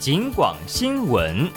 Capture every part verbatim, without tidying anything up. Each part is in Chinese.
警广新闻。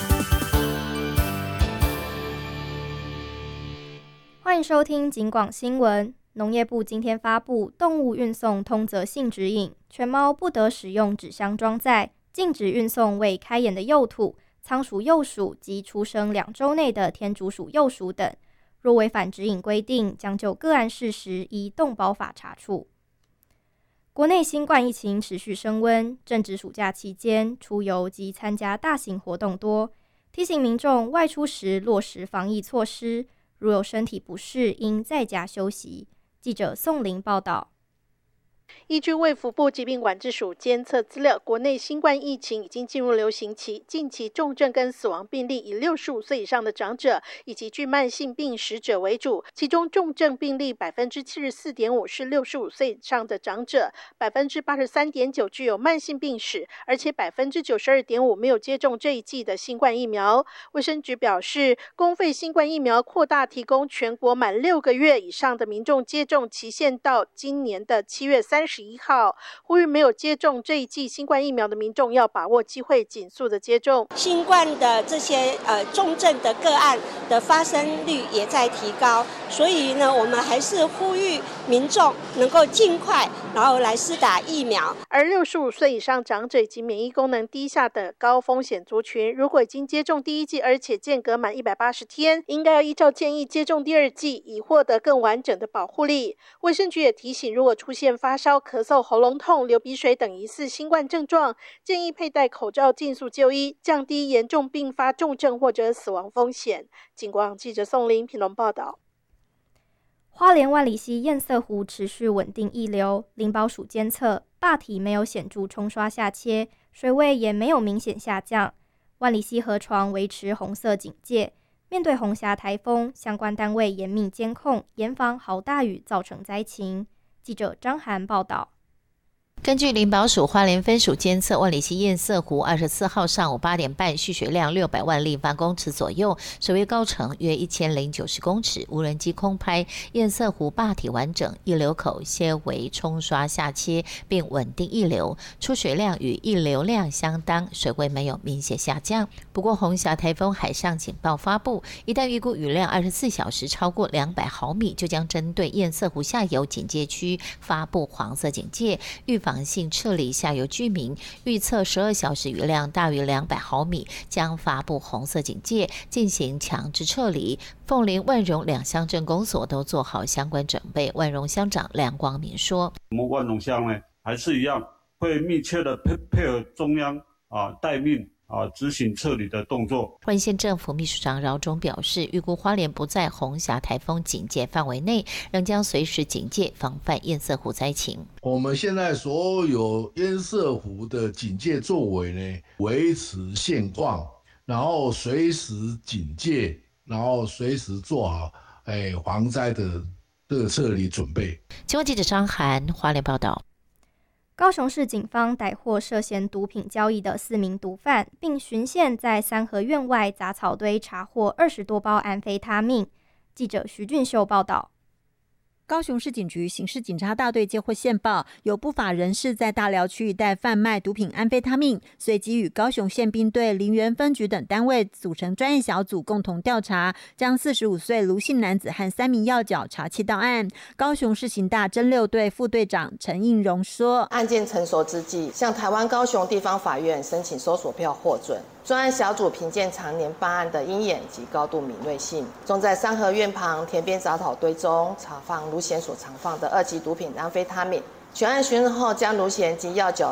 欢迎收听警广新闻。农业部今天发布动物运送通则性指引，犬猫不得使用纸箱装载，禁止运送未开眼的幼兔、仓鼠幼鼠及出生两周内的天竺鼠幼鼠等。若违反指引规定，将就个案事实依动保法查处。国内新冠疫情持续升温，正值暑假期间，出游及参加大型活动多，提醒民众外出时落实防疫措施，如有身体不适，应在家休息。记者宋玲报道。 依据卫福部疾病管制署监测资料，国内新冠疫情已经进入流行期，近期重症跟死亡病例以六十五岁以上的长者以及具慢性病史者为主，其中重症病例 百分之七十四点五 是六十五岁以上的长者， 百分之八十三点九 具有慢性病史，而且 百分之九十二点五 没有接种这一剂的新冠疫苗。卫生局表示，公费新冠疫苗扩大提供全国满六个月以上的民众接种期限到今年的七月三十一号，呼吁没有接种这一剂新冠疫苗的民众要把握机会，尽速的接种。 新冠的这些呃重症的个案的发生率也在提高，所以呢，我们还是呼吁民众能够尽快，然后来施打疫苗。 而六十五岁以上长者以及免疫功能低下的高风险族群，如果已经接种第一剂，而且间隔满一百八十天，应该要依照建议接种第二剂，以获得更完整的保护力。卫生局也提醒，如果出现发烧、咳嗽、喉咙痛、流鼻水等疑似新冠症状，建议佩戴口罩，尽速就医，降低严重并发重症或者死亡风险。警广记者宋玲屏东报道。 花莲万里溪堰塞湖持续稳定溢流，林保署监测坝体没有显著冲刷下切，水位也没有明显下降。万里溪河床维持红色警戒，面对红霞台风，相关单位严密监控，严防豪大雨造成灾情。记者张涵报道。 根据林保署花莲分署监测，万里溪堰塞湖二十四号上午八点半蓄水量六百万立方公尺左右，水位高程约一千零九十公尺。无人机空拍堰塞湖坝体完整，溢流口些微冲刷下切，并稳定溢流，出水量与溢流量相当，水位没有明显下降。不过红霞台风海上警报发布，一旦预估雨量二十四小时超过两百毫米，就将针对堰塞湖下游警戒区发布黄色警戒，预防防性撤离下游居民，预测十二小时雨量大于两百毫米，将发布红色警戒，进行强制撤离。凤林、万荣两乡镇公所都做好相关准备。万荣乡长梁光明说：“ 我们万荣乡呢，还是一样会密切的配配合中央啊待命。”啊，执行撤离的动作。 花莲县政府秘书长饶忠表示，预估花莲不在红霞台风警戒范围内，仍将随时警戒，防范堰塞湖灾情。 我们现在所有堰塞湖的警戒作为呢，维持现况，然后随时警戒，然后随时做好哎防灾的这个撤离准备。 请问记者张涵花莲报道。 高雄市警方逮获涉嫌毒品交易的四名毒贩，并循线在三合院外杂草堆查获二十多包安非他命。记者徐俊秀报道。 高雄市警局刑事警察大队接获线报，有不法人士在大寮区一带贩卖毒品安非他命，随即与高雄县兵队、林园分局等单位组成专业小组，共同调查，将四十五岁卢姓男子和三名要角查缉到案。高雄市刑大侦六队副队长陈应荣说：“ 案件成熟之际，向台湾高雄地方法院申请搜索票获准。专案小组凭借常年办案的鹰眼及高度敏锐性，终在三合院旁田边杂草堆中查放卢贤所藏放的二级毒品安非他命。全案询问后，将卢贤及要角